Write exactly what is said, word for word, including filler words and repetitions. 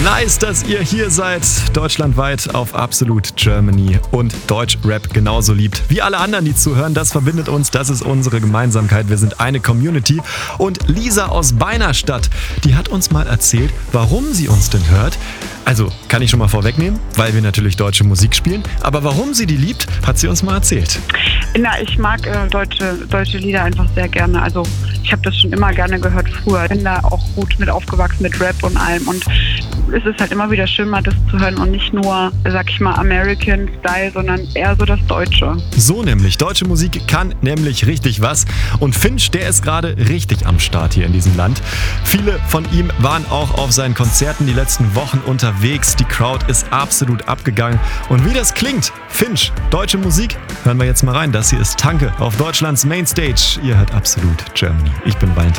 Nice, dass ihr hier seid, deutschlandweit auf Absolut Germany und Deutschrap genauso liebt wie alle anderen, die zuhören. Das verbindet uns, das ist unsere Gemeinsamkeit. Wir sind eine Community. Und Lisa aus Beinerstadt, die hat uns mal erzählt, warum sie uns denn hört. Also, kann ich schon mal vorwegnehmen, weil wir natürlich deutsche Musik spielen. Aber warum sie die liebt, hat sie uns mal erzählt. Na, ich mag äh, deutsche, deutsche Lieder einfach sehr gerne. Also ich habe das schon immer gerne gehört früher. Bin da auch gut mit aufgewachsen mit Rap und allem. Und es ist halt immer wieder schön, mal das zu hören und nicht nur, sag ich mal, American Style, sondern eher so das Deutsche. So nämlich. Deutsche Musik kann nämlich richtig was. Und Finch, der ist gerade richtig am Start hier in diesem Land. Viele von ihm waren auch auf seinen Konzerten die letzten Wochen unterwegs. Die Crowd ist absolut abgegangen. Und wie das klingt, Finch, deutsche Musik, hören wir jetzt mal rein. Das hier ist Tanke auf Deutschlands Mainstage. Ihr hört Absolut Germany. Ich bin Valentin.